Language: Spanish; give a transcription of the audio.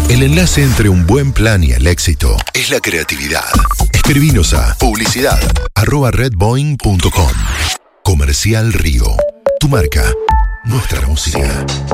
El enlace entre un buen plan y el éxito es la creatividad. Escribinos a publicidad@redboeing.com. Comercial Río. Tu marca, nuestra música.